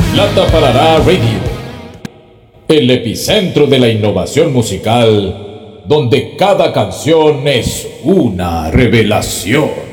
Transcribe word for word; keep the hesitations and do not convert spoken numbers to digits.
Plata Parará Radio, el epicentro de la innovación musical, donde cada canción es una revelación.